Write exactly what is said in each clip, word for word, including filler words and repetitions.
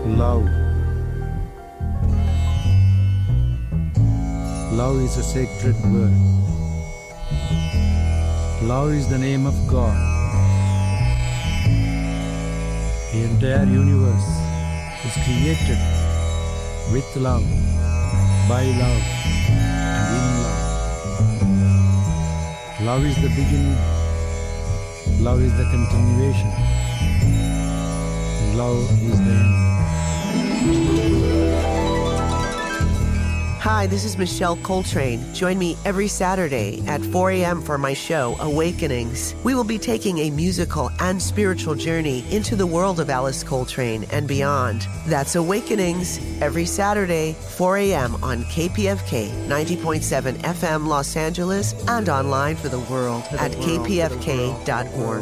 Love. Love is a sacred word. Love is the name of God. The entire universe is created with love, by love, and in love. Love is the beginning. Love is the continuation. Love is the end. Hi, this is Michelle Coltrane. Join me every Saturday at four a.m. for my show, Awakenings. We will be taking a musical and spiritual journey into the world of Alice Coltrane and beyond. That's Awakenings every Saturday, four a.m. on K P F K ninety point seven F M Los Angeles and online for the world at k p f k dot org.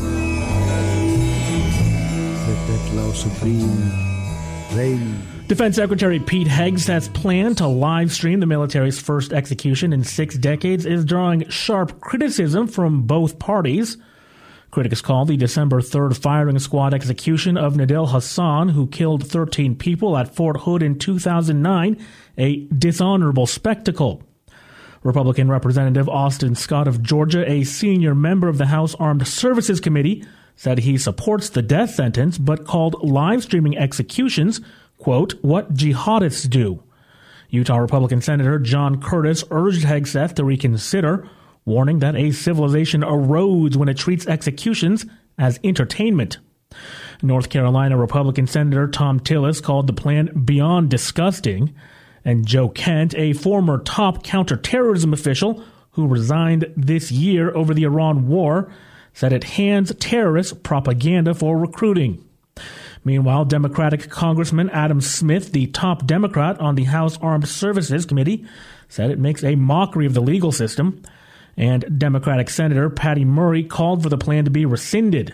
Let that love supreme reign. Defense Secretary Pete Hegseth's plan to live stream the military's first execution in six decades is drawing sharp criticism from both parties. Critics call the December third firing squad execution of Nidal Hasan, who killed thirteen people at Fort Hood in two thousand nine, a dishonorable spectacle. Republican Representative Austin Scott of Georgia, a senior member of the House Armed Services Committee, said he supports the death sentence but called live streaming executions, quote, what jihadists do. Utah Republican Senator John Curtis urged Hegseth to reconsider, warning that a civilization erodes when it treats executions as entertainment. North Carolina Republican Senator Tom Tillis called the plan beyond disgusting, and Joe Kent, a former top counterterrorism official who resigned this year over the Iran war, said it hands terrorists propaganda for recruiting. Meanwhile, Democratic Congressman Adam Smith, the top Democrat on the House Armed Services Committee, said it makes a mockery of the legal system, and Democratic Senator Patty Murray called for the plan to be rescinded.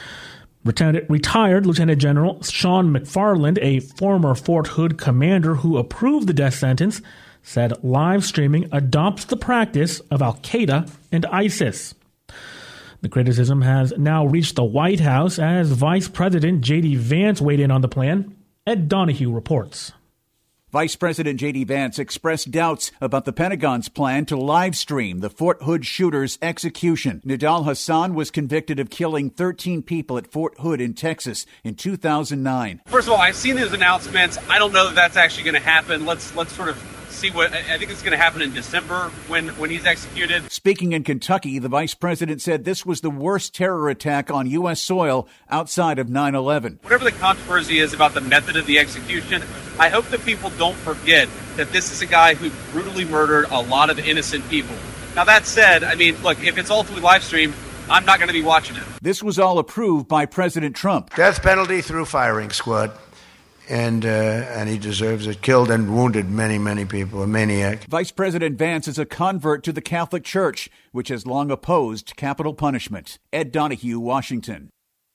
Retired Lieutenant General Sean McFarland, a former Fort Hood commander who approved the death sentence, said live streaming adopts the practice of Al-Qaeda and ISIS. The criticism has now reached the White House as Vice President J D. Vance weighed in on the plan. Ed Donahue reports. Vice President J D. Vance expressed doubts about the Pentagon's plan to live stream the Fort Hood shooter's execution. Nidal Hasan was convicted of killing thirteen people at Fort Hood in Texas in two thousand nine. First of all, I've seen those announcements. I don't know that that's actually going to happen. Let's let's sort of see what I think it's going to happen in December when, when he's executed. Speaking in Kentucky, the vice president said this was the worst terror attack on U S soil outside of nine eleven. Whatever the controversy is about the method of the execution, I hope that people don't forget that this is a guy who brutally murdered a lot of innocent people. Now, that said, I mean, look, if it's ultimately live streamed, I'm not going to be watching it. This was all approved by President Trump. Death penalty through firing squad. And uh, and he deserves it. Killed and wounded many, many people. A maniac. Vice President Vance is a convert to the Catholic Church, which has long opposed capital punishment. Ed Donahue, Washington.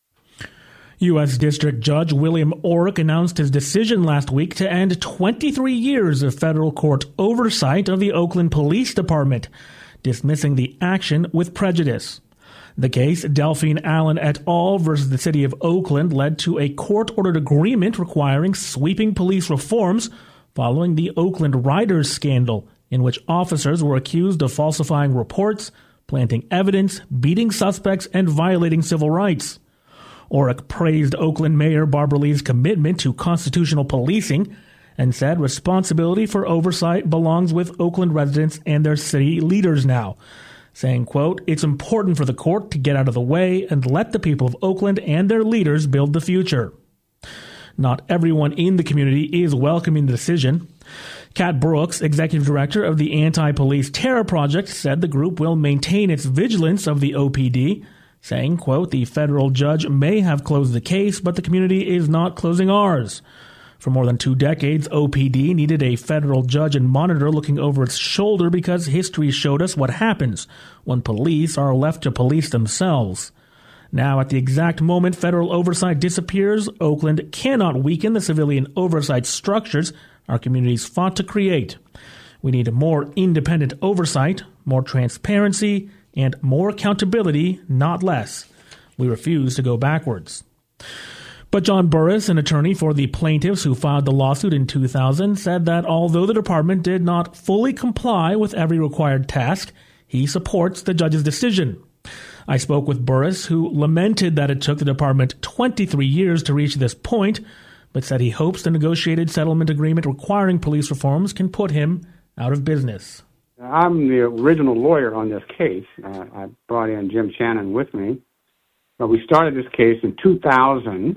U S. District Judge William Orrick announced his decision last week to end twenty-three years of federal court oversight of the Oakland Police Department, dismissing the action with prejudice. The case, Delphine Allen et al. Versus the City of Oakland, led to a court-ordered agreement requiring sweeping police reforms following the Oakland Riders scandal, in which officers were accused of falsifying reports, planting evidence, beating suspects, and violating civil rights. Orrick praised Oakland Mayor Barbara Lee's commitment to constitutional policing and said responsibility for oversight belongs with Oakland residents and their city leaders now, saying, quote, it's important for the court to get out of the way and let the people of Oakland and their leaders build the future. Not everyone in the community is welcoming the decision. Kat Brooks, executive director of the Anti-Police Terror Project, said the group will maintain its vigilance of the O P D, saying, quote, the federal judge may have closed the case, but the community is not closing ours. For more than two decades, O P D needed a federal judge and monitor looking over its shoulder because history showed us what happens when police are left to police themselves. Now, at the exact moment federal oversight disappears, Oakland cannot weaken the civilian oversight structures our communities fought to create. We need more independent oversight, more transparency, and more accountability, not less. We refuse to go backwards. But John Burris, an attorney for the plaintiffs who filed the lawsuit in two thousand, said that although the department did not fully comply with every required task, he supports the judge's decision. I spoke with Burris, who lamented that it took the department twenty-three years to reach this point, but said he hopes the negotiated settlement agreement requiring police reforms can put him out of business. I'm the original lawyer on this case. Uh, I brought in Jim Channon with me. But we started this case in two thousand.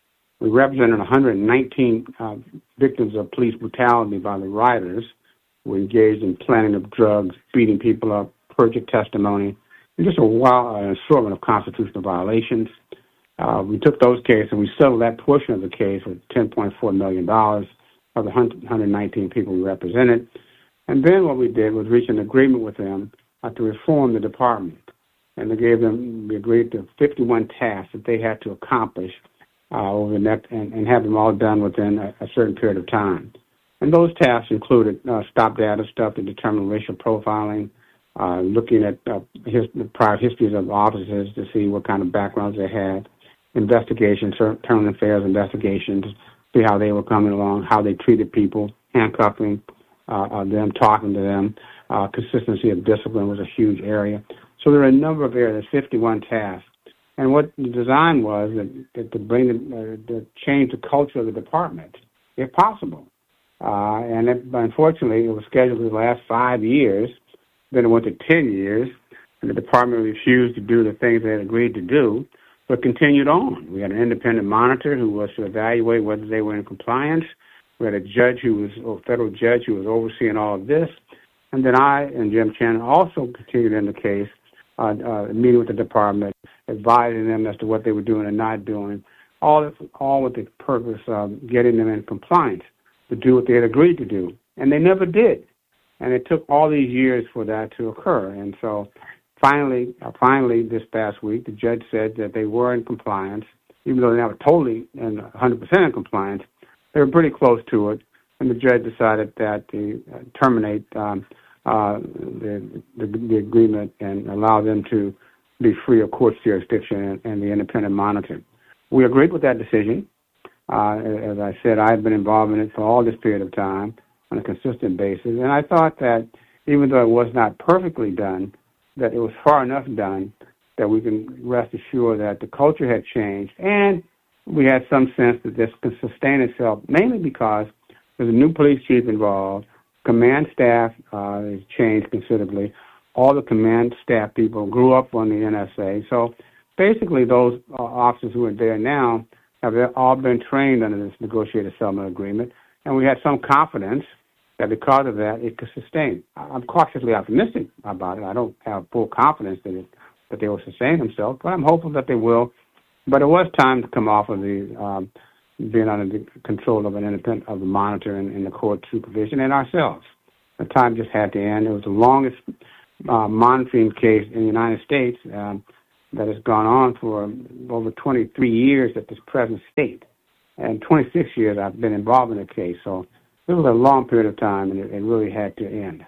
We represented one hundred nineteen uh, victims of police brutality by the rioters who were engaged in planting of drugs, beating people up, perjured testimony, and just a wild uh, assortment of constitutional violations. Uh, we took those cases and we settled that portion of the case with ten point four million dollars of the one hundred nineteen people we represented. And then what we did was reach an agreement with them uh, to reform the department. And they gave them, we agreed to fifty-one tasks that they had to accomplish uh, over the next, and, and have them all done within a, a certain period of time. And those tasks included uh, stop data stuff to determine racial profiling, uh, looking at uh, his, the prior histories of officers to see what kind of backgrounds they had, investigations, internal affairs investigations, see how they were coming along, how they treated people, handcuffing uh, uh, them, talking to them. Uh, consistency of discipline was a huge area. So there are a number of areas, fifty-one tasks. And what the design was that, that to bring the, uh, to change the culture of the department, if possible. Uh, and it, unfortunately, it was scheduled to last five years. Then it went to ten years, and the department refused to do the things they had agreed to do, but continued on. We had an independent monitor who was to evaluate whether they were in compliance. We had a judge who was, a federal judge who was overseeing all of this. And then I and Jim Channon also continued in the case, uh, uh, meeting with the department, advising them as to what they were doing and not doing, all, all with the purpose of getting them in compliance to do what they had agreed to do. And they never did. And it took all these years for that to occur. And so finally, uh, finally this past week, the judge said that they were in compliance, even though they were totally and one hundred percent in compliance. They were pretty close to it. And the judge decided that to uh, terminate um, uh, the, the, the agreement and allow them to be free of court jurisdiction and, and the independent monitor. We agreed with that decision. Uh, as I said, I've been involved in it for all this period of time on a consistent basis. And I thought that even though it was not perfectly done, that it was far enough done that we can rest assured that the culture had changed. And we had some sense that this could sustain itself, mainly because there's a new police chief involved. Command staff uh, has changed considerably. All the command staff people grew up on the N S A. So basically those uh, officers who are there now have all been trained under this negotiated settlement agreement. And we had some confidence that because of that, it could sustain. I'm cautiously optimistic about it. I don't have full confidence that, it, that they will sustain themselves, but I'm hopeful that they will. But it was time to come off of the um, being under the control of an independent of the monitor and, and the court supervision and ourselves. The time just had to end. It was the longest uh, monitoring case in the United States um, that has gone on for over twenty-three years at this present state. And twenty-six years I've been involved in the case. So it was a long period of time, and it, it really had to end.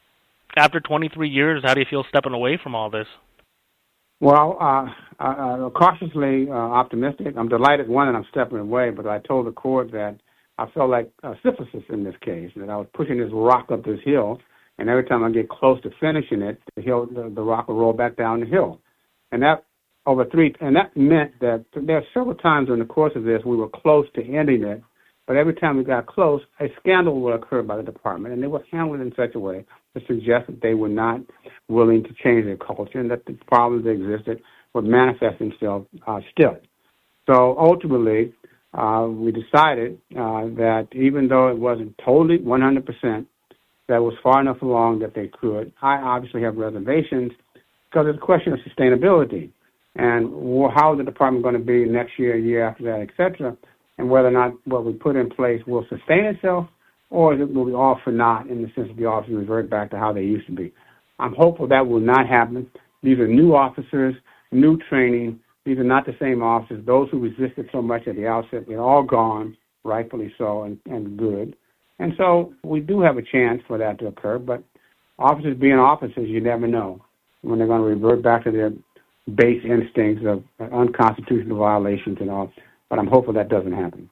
After twenty-three years, how do you feel stepping away from all this? Well, uh, uh, cautiously uh, optimistic. I'm delighted, one, that I'm stepping away, but I told the court that I felt like uh, Sisyphus in this case, that I was pushing this rock up this hill, and every time I get close to finishing it, the hill, the, the rock will roll back down the hill. And that over three, and that meant that there are several times during the course of this we were close to ending it, but every time we got close, a scandal would occur by the department, and they would handle it in such a way to suggest that they were not willing to change their culture and that the problems that existed would manifest themselves uh, still. So ultimately, uh, we decided uh, that even though it wasn't totally one hundred percent, that was far enough along that they could. I obviously have reservations because it's a question of sustainability and how is the department going to be next year, year after that, et cetera, and whether or not what we put in place will sustain itself, or is it will be all for naught in the sense that the officers revert back to how they used to be. I'm hopeful that will not happen. These are new officers, new training. These are not the same officers. Those who resisted so much at the outset, they're all gone, rightfully so, and, and good. And so we do have a chance for that to occur, but officers being officers, you never know when they're going to revert back to their base instincts of unconstitutional violations and all. but I'm hopeful that doesn't happen.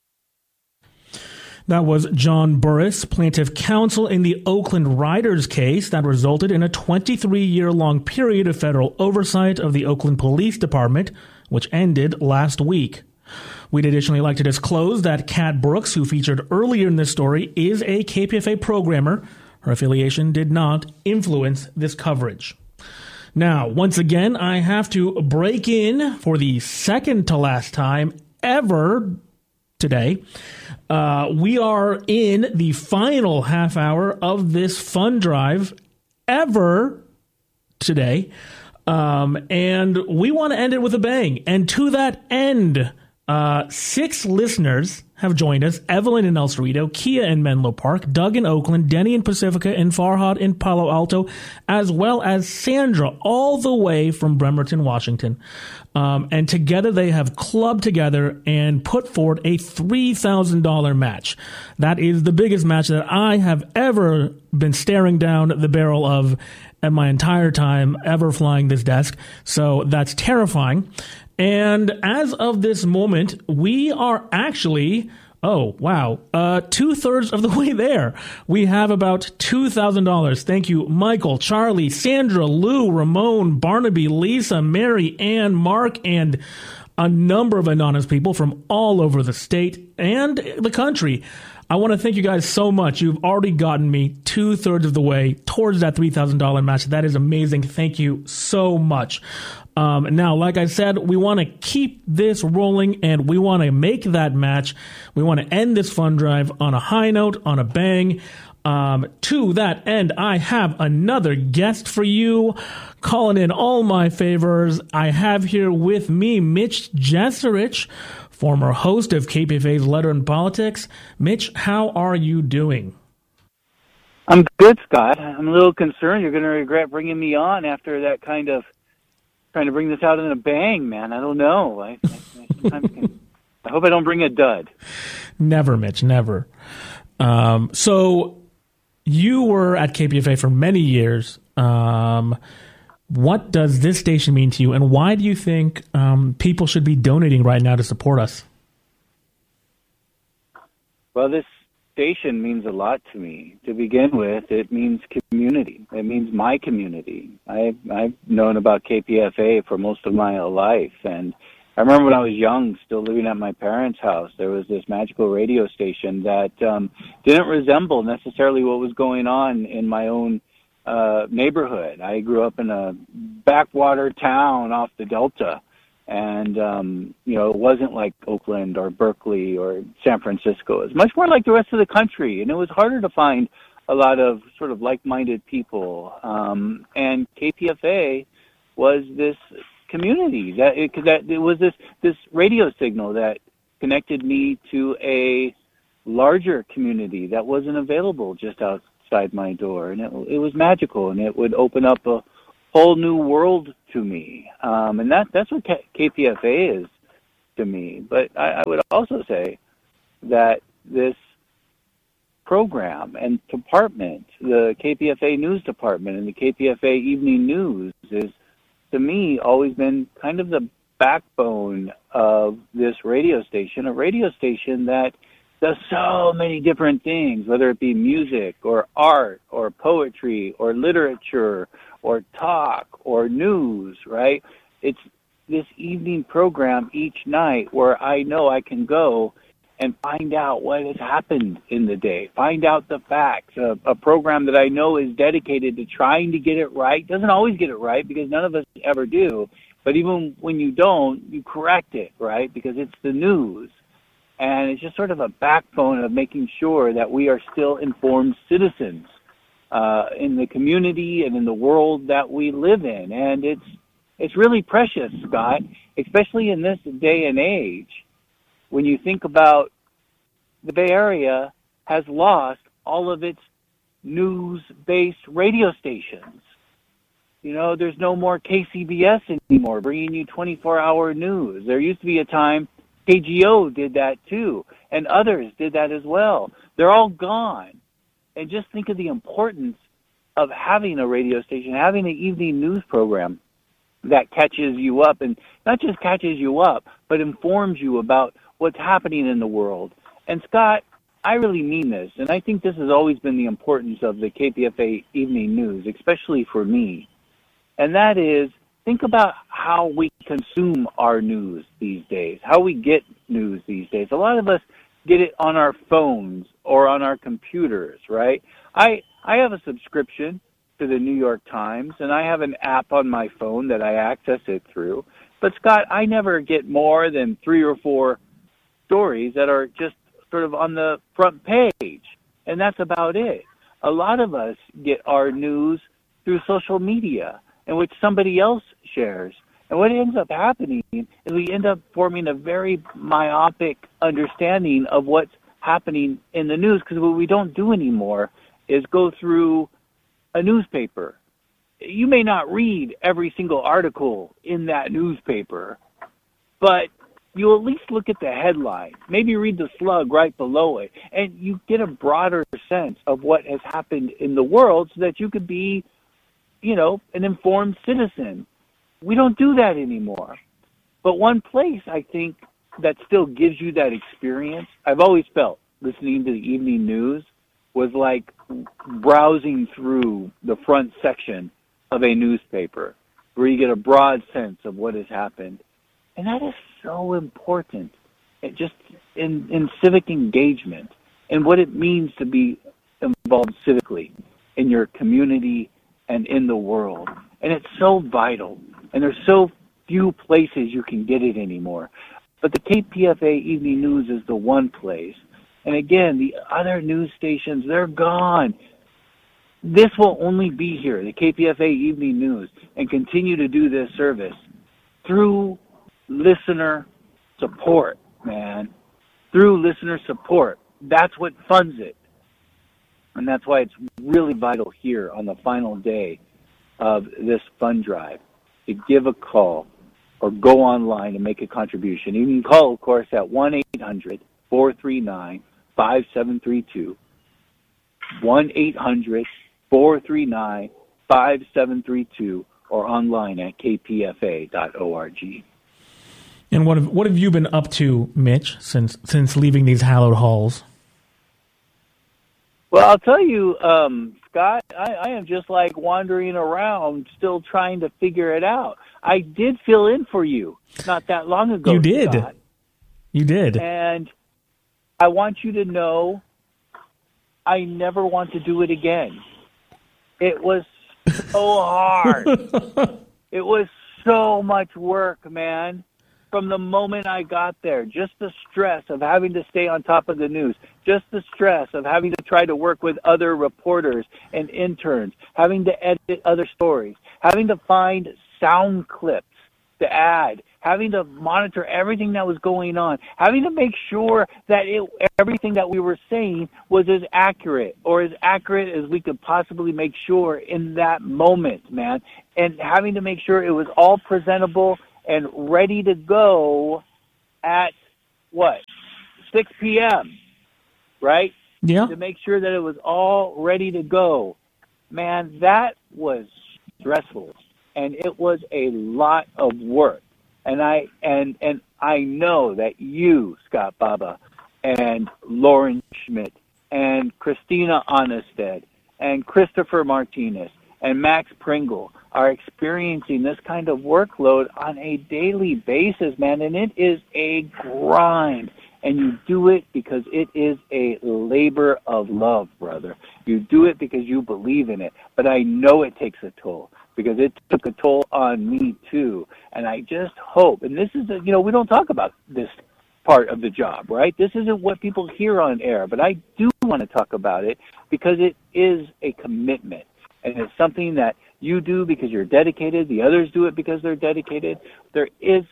That was John Burris, plaintiff counsel in the Oakland Riders case that resulted in a twenty-three-year-long period of federal oversight of the Oakland Police Department, which ended last week. We'd additionally like to disclose that Kat Brooks, who featured earlier in this story, is a K P F A programmer. Her affiliation did not influence this coverage. Now, once again, I have to break in for the second to last time ever today. Uh, we are in the final half hour of this fund drive ever today. Um, and we want to end it with a bang. And to that end, uh, six listeners have joined us. Evelyn in El Cerrito, Kia in Menlo Park, Doug in Oakland, Denny in Pacifica, and Farhad in Palo Alto, as well as Sandra all the way from Bremerton, Washington. Um, and together they have clubbed together and put forward a three thousand dollars match. That is the biggest match that I have ever been staring down the barrel of in my entire time ever flying this desk. So that's terrifying. And as of this moment, we are actually, oh, wow, uh, two-thirds of the way there. We have about two thousand dollars. Thank you, Michael, Charlie, Sandra, Lou, Ramon, Barnaby, Lisa, Mary, Ann, Mark, and a number of anonymous people from all over the state and the country. I want to thank you guys so much. You've already gotten me two-thirds of the way towards that three thousand dollars match. That is amazing. Thank you so much. Um, now, like I said, we want to keep this rolling, and we want to make that match. We want to end this fund drive on a high note, on a bang. Um, to that end, I have another guest for you, calling in all my favors. I have here with me Mitch Jeserich, former host of K P F A's Letter in Politics. Mitch, how are you doing? I'm good, Scott. I'm a little concerned you're going to regret bringing me on after that kind of trying to bring this out in a bang, man. I don't know. I, I, I sometimes can, I hope I don't bring a dud. Never, Mitch, never. Um, so you were at K P F A for many years. Um, what does this station mean to you, and why do you think um, people should be donating right now to support us? Well, this station means a lot to me. To begin with, it means community. It means my community. I've, I've known about K P F A for most of my life, and I remember when I was young, still living at my parents' house, there was this magical radio station that um, didn't resemble necessarily what was going on in my own uh, neighborhood. I grew up in a backwater town off the Delta, and, um, you know, it wasn't like Oakland or Berkeley or San Francisco. It was much more like the rest of the country, and it was harder to find a lot of sort of like-minded people. Um, and K P F A was this community that it, that it was this this radio signal that connected me to a larger community that wasn't available just outside my door, and it, it was magical, and it would open up a whole new world to me, um, and that that's what K P F A is to me. But I, I would also say that this program and department, the K P F A News Department and the K P F A Evening News, is to me always been kind of the backbone of this radio station, a radio station that does so many different things, whether it be music or art or poetry or literature or talk or news, right? It's this evening program each night where I know I can go and find out what has happened in the day, find out the facts, a, a program that I know is dedicated to trying to get it right. Doesn't always get it right because none of us ever do, but even when you don't, you correct it, right? Because it's the news. And it's just sort of a backbone of making sure that we are still informed citizens uh, in the community and in the world that we live in. And it's it's really precious, Scott, especially in this day and age, when you think about the Bay Area has lost all of its news-based radio stations. You know, there's no more K C B S anymore bringing you twenty-four hour news. There used to be a time K G O did that too, and others did that as well. They're all gone. And just think of the importance of having a radio station, having an evening news program that catches you up, and not just catches you up, but informs you about what's happening in the world. And Scott, I really mean this, and I think this has always been the importance of the K P F A Evening News, especially for me, and that is, think about how we consume our news these days, how we get news these days. A lot of us get it on our phones or on our computers, right? I I have a subscription to the New York Times, and I have an app on my phone that I access it through. But, Scott, I never get more than three or four stories that are just sort of on the front page, and that's about it. A lot of us get our news through social media, in which somebody else shares. And what ends up happening is we end up forming a very myopic understanding of what's happening in the news, because what we don't do anymore is go through a newspaper. You may not read every single article in that newspaper, but you at least look at the headline, maybe read the slug right below it, and you get a broader sense of what has happened in the world so that you could be, you know, an informed citizen. We don't do that anymore. But one place, I think, that still gives you that experience, I've always felt listening to the evening news was like browsing through the front section of a newspaper, where you get a broad sense of what has happened. And that is so important, it just in, in civic engagement and what it means to be involved civically in your community and in the world. And it's so vital, and there's so few places you can get it anymore. But the K P F A Evening News is the one place. And again, the other news stations, they're gone. This will only be here, the K P F A Evening News, and continue to do this service through listener support, man. Through listener support. That's what funds it. And that's why it's really vital here on the final day of this fund drive to give a call or go online and make a contribution. You can call, of course, at one eight hundred, four three nine, five seven three two, one eight hundred, four three nine, five seven three two, or online at k p f a dot org. And what have, what have you been up to, Mitch, since since leaving these hallowed halls? Well, I'll tell you, um, Scott, I, I am just like wandering around, still trying to figure it out. I did fill in for you not that long ago. You did. Scott, you did. And I want you to know I never want to do it again. It was so hard. It was so much work, man. From the moment I got there, just the stress of having to stay on top of the news, just the stress of having to try to work with other reporters and interns, having to edit other stories, having to find sound clips to add, having to monitor everything that was going on, having to make sure that it, everything that we were saying was as accurate or as accurate as we could possibly make sure in that moment, man, and having to make sure it was all presentable and ready to go at, what, six p.m., right? Yeah. To make sure that it was all ready to go. Man, that was stressful, and it was a lot of work. And I and and I know that you, Scott Baba, and Lauren Schmidt, and Christina Onnested, and Christopher Martinez, and Max Pringle are experiencing this kind of workload on a daily basis, man, and it is a grind. And you do it because it is a labor of love, brother. You do it because you believe in it. But I know it takes a toll, because it took a toll on me too. And I just hope, and this is, a, you know, we don't talk about this part of the job, right? This isn't what people hear on air, but I do want to talk about it because it is a commitment. And it's something that you do because you're dedicated. The others do it because they're dedicated. There is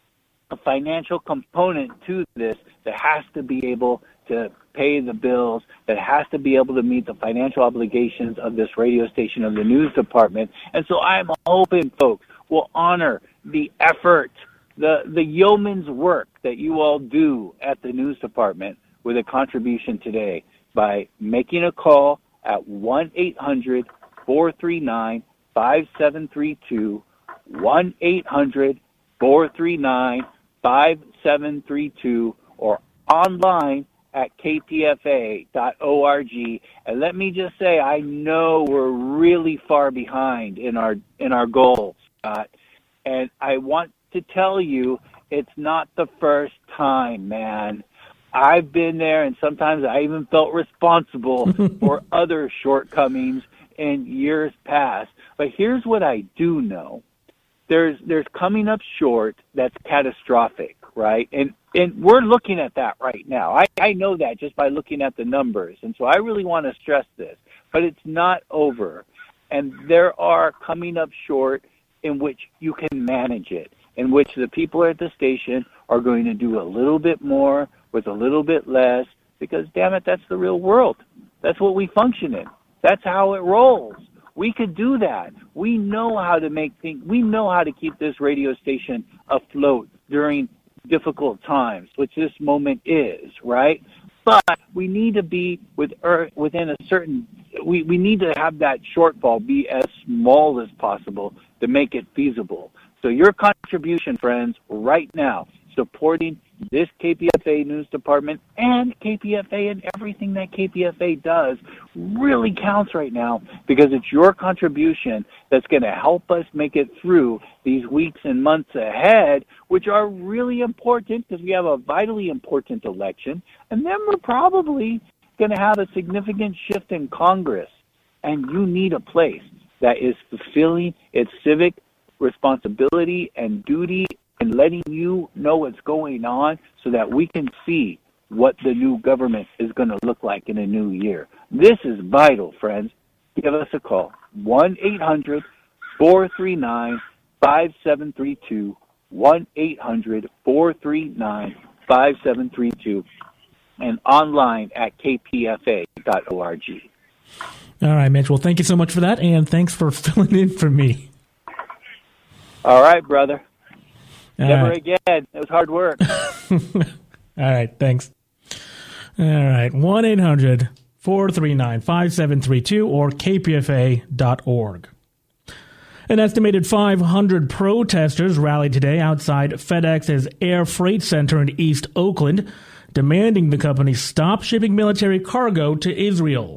a financial component to this that has to be able to pay the bills, that has to be able to meet the financial obligations of this radio station, of the news department. And so I'm hoping folks will honor the effort, the, the yeoman's work that you all do at the news department with a contribution today by making a call at one eight hundred, four three nine, five seven three two one eight hundred four three nine five seven three two or online at k p f a dot org. And let me just say, I know we're really far behind in our in our goals, Scott. And I want to tell you, it's not the first time, man. I've been there, and sometimes I even felt responsible for other shortcomings in years past. But here's what I do know. There's there's coming up short that's catastrophic, right? And and we're looking at that right now. I, I know that just by looking at the numbers. And so I really want to stress this. But it's not over. And there are coming up short in which you can manage it, in which the people at the station are going to do a little bit more with a little bit less, because, damn it, that's the real world. That's what we function in. That's how it rolls. We could do that. We know how to make things, we know how to keep this radio station afloat during difficult times, which this moment is, right? But we need to be with within a certain, we, we need to have that shortfall be as small as possible to make it feasible. So your contribution, friends, right now, supporting this K P F A news department and K P F A and everything that K P F A does really counts right now, because it's your contribution that's going to help us make it through these weeks and months ahead, which are really important because we have a vitally important election, and then we're probably going to have a significant shift in Congress, and you need a place that is fulfilling its civic responsibility and duty and letting you know what's going on so that we can see what the new government is going to look like in a new year. This is vital, friends. Give us a call, one eight hundred four three nine five seven three two, one eight hundred four three nine five seven three two, and online at k p f a dot org. All right, Mitch. Well, thank you so much for that, and thanks for filling in for me. All right, brother. All Never right. again. It was hard work. All right, thanks. All right, one eight hundred four three nine five seven three two or k p f a dot org. An estimated five hundred protesters rallied today outside FedEx's Air Freight Center in East Oakland, demanding the company stop shipping military cargo to Israel.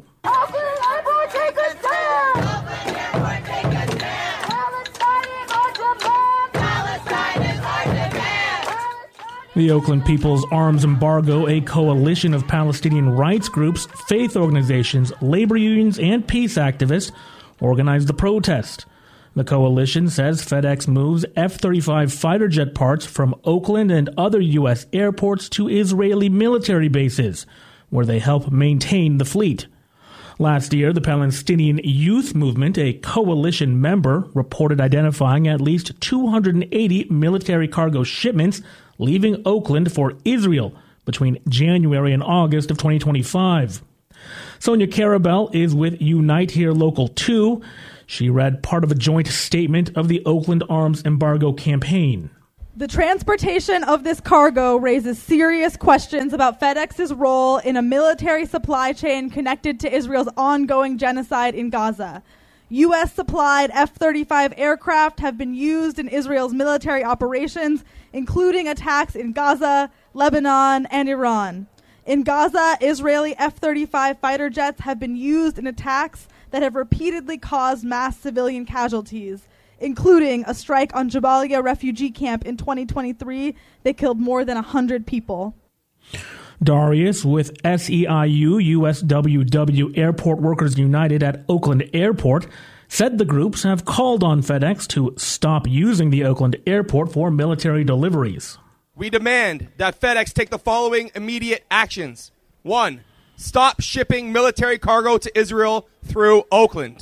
The Oakland People's Arms Embargo, a coalition of Palestinian rights groups, faith organizations, labor unions, and peace activists, organized the protest. The coalition says FedEx moves F thirty-five fighter jet parts from Oakland and other U S airports to Israeli military bases, where they help maintain the fleet. Last year, the Palestinian Youth Movement, a coalition member, reported identifying at least two hundred eighty military cargo shipments leaving Oakland for Israel between January and August of twenty twenty-five. Sonia Carabell is with Unite Here Local two. She read part of a joint statement of the Oakland Arms Embargo campaign. The transportation of this cargo raises serious questions about FedEx's role in a military supply chain connected to Israel's ongoing genocide in Gaza. U S-supplied F thirty-five aircraft have been used in Israel's military operations, including attacks in Gaza, Lebanon, and Iran. In Gaza, Israeli F thirty-five fighter jets have been used in attacks that have repeatedly caused mass civilian casualties, including a strike on Jabalia refugee camp in twenty twenty-three that killed more than one hundred people. Darius with S E I U U S W W Airport Workers United at Oakland Airport said the groups have called on FedEx to stop using the Oakland airport for military deliveries. We demand that FedEx take the following immediate actions. One, stop shipping military cargo to Israel through Oakland.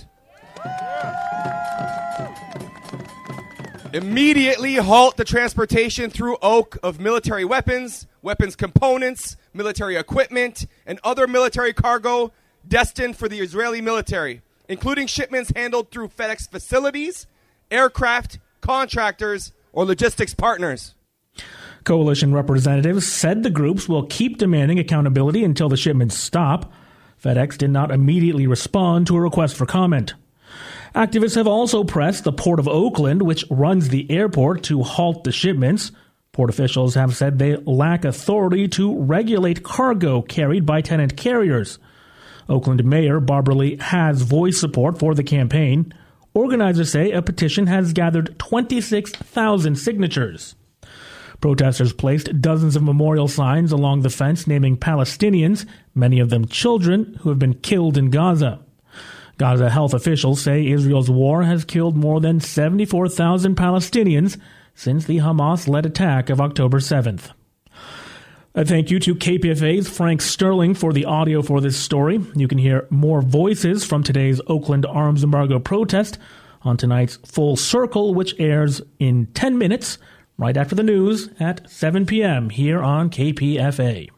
Immediately halt the transportation through Oak of military weapons, weapons components, military equipment, and other military cargo destined for the Israeli military, including shipments handled through FedEx facilities, aircraft, contractors, or logistics partners. Coalition representatives said the groups will keep demanding accountability until the shipments stop. FedEx did not immediately respond to a request for comment. Activists have also pressed the Port of Oakland, which runs the airport, to halt the shipments. Port officials have said they lack authority to regulate cargo carried by tenant carriers. Oakland Mayor Barbara Lee has voiced support for the campaign. Organizers say a petition has gathered twenty-six thousand signatures. Protesters placed dozens of memorial signs along the fence naming Palestinians, many of them children, who have been killed in Gaza. Gaza health officials say Israel's war has killed more than seventy-four thousand Palestinians since the Hamas-led attack of October seventh. A thank you to K P F A's Frank Sterling for the audio for this story. You can hear more voices from today's Oakland arms embargo protest on tonight's Full Circle, which airs in ten minutes, right after the news at seven p.m. here on K P F A.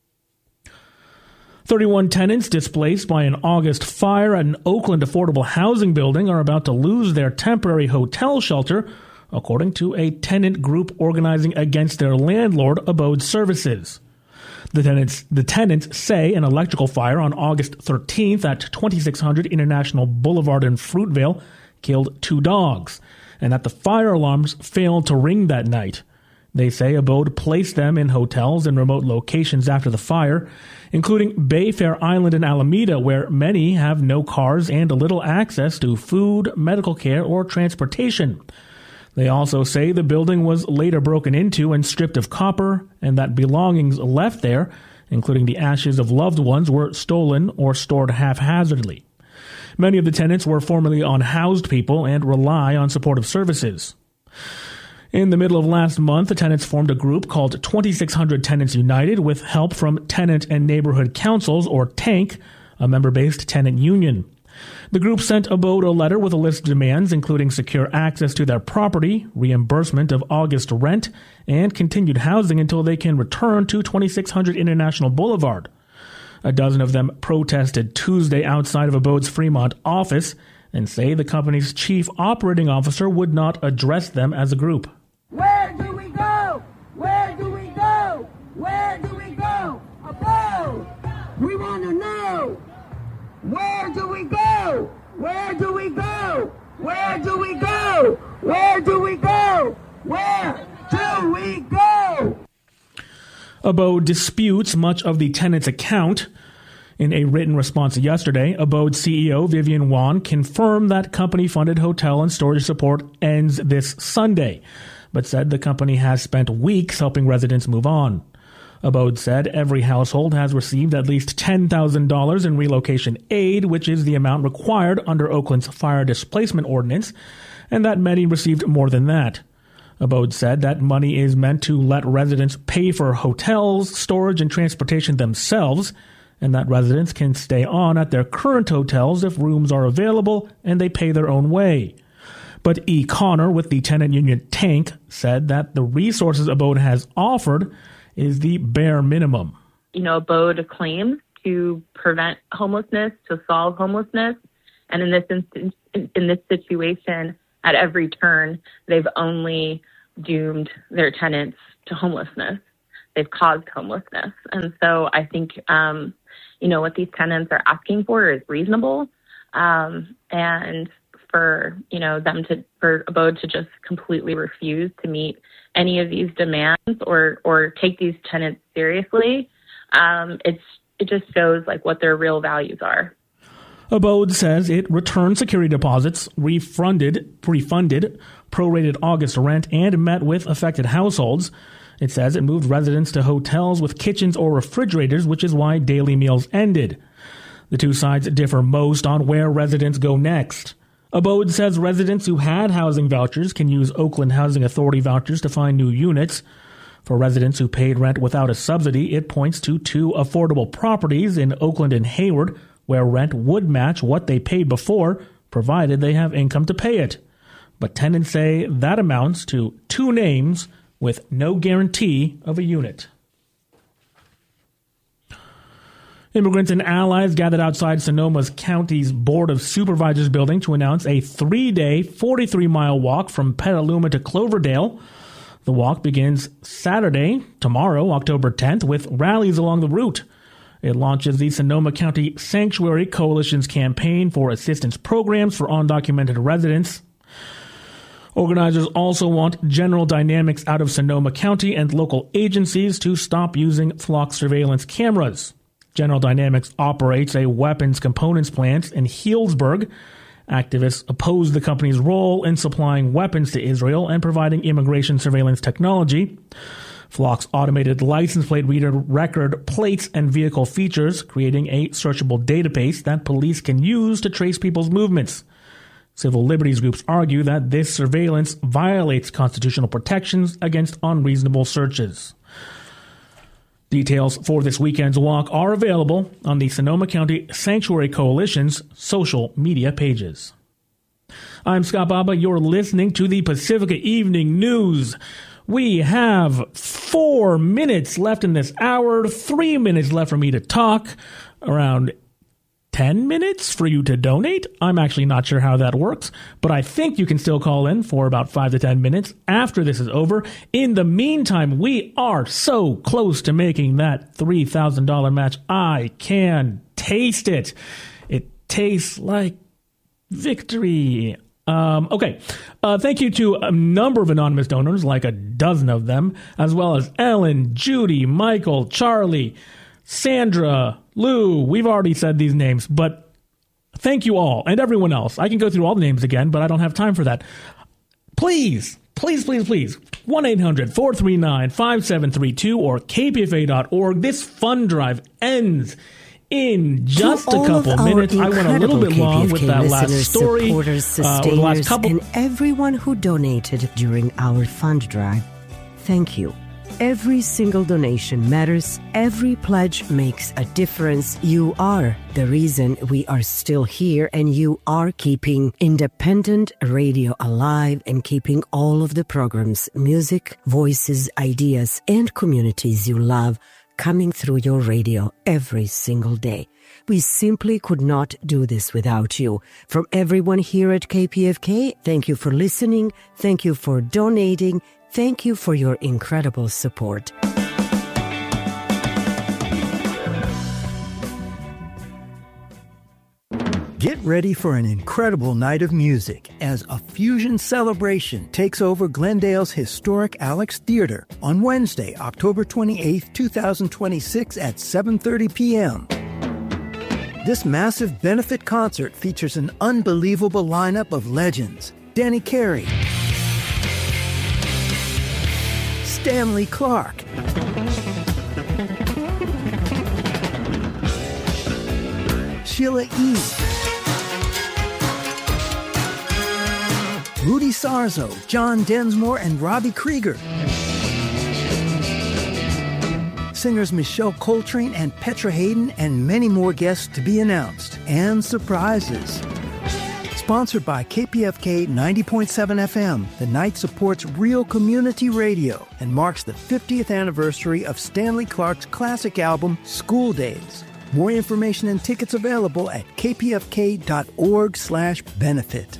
thirty-one tenants displaced by an August fire at an Oakland affordable housing building are about to lose their temporary hotel shelter, according to a tenant group organizing against their landlord, Abode Services. The tenants, the tenants say an electrical fire on August thirteenth at twenty-six hundred International Boulevard in Fruitvale killed two dogs, and that the fire alarms failed to ring that night. They say Abode placed them in hotels in remote locations after the fire, including Bayfair Island in Alameda, where many have no cars and little access to food, medical care, or transportation. They also say the building was later broken into and stripped of copper, and that belongings left there, including the ashes of loved ones, were stolen or stored haphazardly. Many of the tenants were formerly unhoused people and rely on supportive services. In the middle of last month, the tenants formed a group called twenty-six hundred Tenants United with help from Tenant and Neighborhood Councils, or TANC, a member-based tenant union. The group sent Abode a letter with a list of demands, including secure access to their property, reimbursement of August rent, and continued housing until they can return to twenty-six hundred International Boulevard. A dozen of them protested Tuesday outside of Abode's Fremont office and say the company's chief operating officer would not address them as a group. Where do we go? Where do we go? Where do we go? Abode! We want to know! Where do we go? Where do we go? Where do we go? Where do we go? Where do we go? Abode disputes much of the tenant's account. In a written response yesterday, Abode C E O Vivian Wan confirmed that company-funded hotel and storage support ends this Sunday, but said the company has spent weeks helping residents move on. Abode said every household has received at least ten thousand dollars in relocation aid, which is the amount required under Oakland's fire displacement ordinance, and that many received more than that. Abode said that money is meant to let residents pay for hotels, storage, and transportation themselves, and that residents can stay on at their current hotels if rooms are available and they pay their own way. But E. Connor with the tenant union TANC said that the resources Abode has offered is the bare minimum. You know, Abode claims to prevent homelessness, to solve homelessness, and in this instance, in this situation, at every turn, they've only doomed their tenants to homelessness. They've caused homelessness. And so I think, um, you know, what these tenants are asking for is reasonable. Um, and for, you know, them to, for Abode to just completely refuse to meet any of these demands or, or take these tenants seriously, um, it's, it just shows like what their real values are. Abode says it returned security deposits, refunded, refunded prorated August rent, and met with affected households. It says it moved residents to hotels with kitchens or refrigerators, which is why daily meals ended. The two sides differ most on where residents go next. Abode says residents who had housing vouchers can use Oakland Housing Authority vouchers to find new units. For residents who paid rent without a subsidy, it points to two affordable properties in Oakland and Hayward, where rent would match what they paid before, provided they have income to pay it. But tenants say that amounts to two names with no guarantee of a unit. Immigrants and allies gathered outside Sonoma's County's Board of Supervisors building to announce a three-day, forty-three mile walk from Petaluma to Cloverdale. The walk begins Saturday, tomorrow, October tenth, with rallies along the route. It launches the Sonoma County Sanctuary Coalition's campaign for assistance programs for undocumented residents. Organizers also want General Dynamics out of Sonoma County and local agencies to stop using flock surveillance cameras. General Dynamics operates a weapons components plant in Healdsburg. Activists oppose the company's role in supplying weapons to Israel and providing immigration surveillance technology. Flock's automated license plate reader record plates and vehicle features, creating a searchable database that police can use to trace people's movements. Civil liberties groups argue that this surveillance violates constitutional protections against unreasonable searches. Details for this weekend's walk are available on the Sonoma County Sanctuary Coalition's social media pages. I'm Scott Baba. You're listening to the Pacifica Evening News. We have four minutes left in this hour, three minutes left for me to talk, around ten minutes for you to donate. I'm actually not sure how that works, but I think you can still call in for about five to ten minutes after this is over. In the meantime, we are so close to making that three thousand dollars match. I can taste it. It tastes like victory. Um, okay. Uh, thank you to a number of anonymous donors, like a dozen of them, as well as Ellen, Judy, Michael, Charlie, Sandra, Lou. We've already said these names, but thank you all and everyone else. I can go through all the names again, but I don't have time for that. Please, please, please, please, one eight hundred four three nine five seven three two or k p f a dot org. This fund drive ends in just a couple minutes. I went a little bit long with that last story. Supporters, uh, with the last couple. And everyone who donated during our fund drive, thank you. Every single donation matters. Every pledge makes a difference. You are the reason we are still here, and you are keeping independent radio alive and keeping all of the programs, music, voices, ideas, and communities you love coming through your radio every single day. We simply could not do this without you. From everyone here at K P F K, thank you for listening. Thank you for donating. Thank you for your incredible support. Get ready for an incredible night of music as a fusion celebration takes over Glendale's historic Alex Theater on Wednesday, October twenty-eighth, twenty twenty-six at seven thirty p.m. This massive benefit concert features an unbelievable lineup of legends: Danny Carey, Stanley Clarke, Sheila E., Rudy Sarzo, John Densmore, and Robbie Krieger. Singers Michelle Coltrane and Petra Hayden, and many more guests to be announced, and surprises. Sponsored by K P F K ninety point seven F M, the night supports real community radio and marks the fiftieth anniversary of Stanley Clarke's classic album, School Days. More information and tickets available at k p f k dot org slash benefit.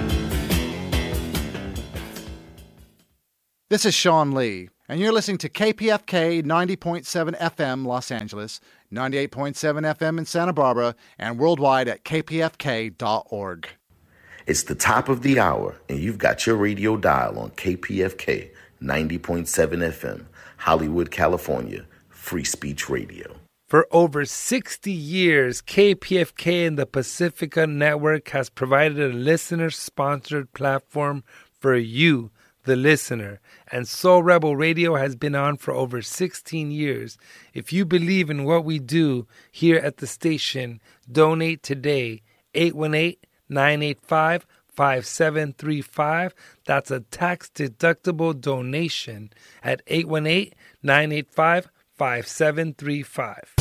This is Sean Lee, and you're listening to K P F K ninety point seven F M Los Angeles, ninety-eight point seven F M in Santa Barbara, and worldwide at k p f k dot org. It's the top of the hour, and you've got your radio dial on K P F K ninety point seven F M, Hollywood, California, Free Speech Radio. For over sixty years, K P F K and the Pacifica Network has provided a listener-sponsored platform for you, the listener, and Soul Rebel Radio has been on for over sixteen years. If you believe in what we do here at the station, donate today, eight one eight, nine eight five, five seven three five. That's a tax-deductible donation at eight one eight, nine eight five, five seven three five.